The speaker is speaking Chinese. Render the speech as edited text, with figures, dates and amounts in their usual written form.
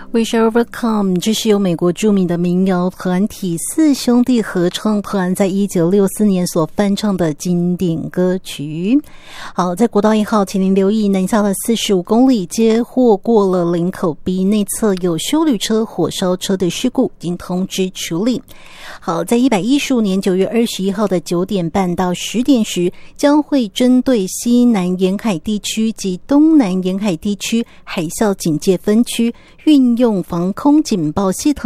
We Shall Overcome 这是由美国著名的民谣团体四兄弟合唱团在1964年所翻唱的经典歌曲。好，在国道1号，请您留意南下了45公里，接获过了林口 B 内侧有休旅车、火烧车的事故，已经通知处理。好，在115年9月21号的9点半到10点时，将会针对西南沿海地区及东南沿海地区海啸警戒分区运用防空警报系统